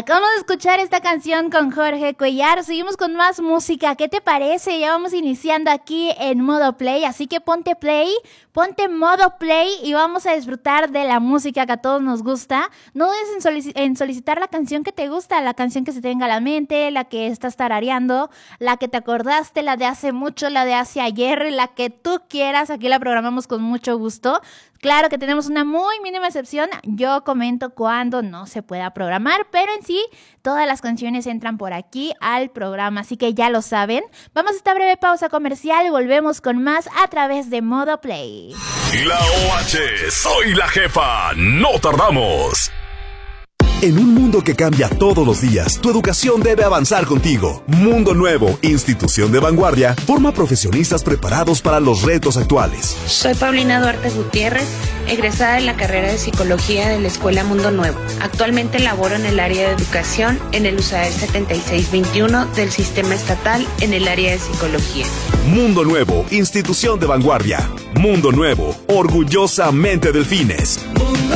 Acabamos de escuchar esta canción con Jorge Cuellar. Seguimos con más música. ¿Qué te parece? Ya vamos iniciando aquí en modo play, así que ponte play, ponte modo play y vamos a disfrutar de la música que a todos nos gusta. No dudes en solicitar la canción que te gusta, la canción que se te venga a la mente, la que estás tarareando, la que te acordaste, la de hace mucho, la de hace ayer, la que tú quieras. Aquí la programamos con mucho gusto. Claro que tenemos una muy mínima excepción. Yo comento cuando no se pueda programar, pero en sí, todas las canciones entran por aquí al programa, así que ya lo saben. Vamos a esta breve pausa comercial y volvemos con más a través de Modo Play. La OH, soy la jefa, no tardamos. En un mundo que cambia todos los días, tu educación debe avanzar contigo. Mundo Nuevo, institución de vanguardia, forma profesionistas preparados para los retos actuales. Soy Paulina Duarte Gutiérrez, egresada de la carrera de Psicología de la Escuela Mundo Nuevo. Actualmente laboro en el área de educación en el USAER 7621 del Sistema Estatal en el área de Psicología. Mundo Nuevo, institución de vanguardia. Mundo Nuevo, orgullosamente Delfines.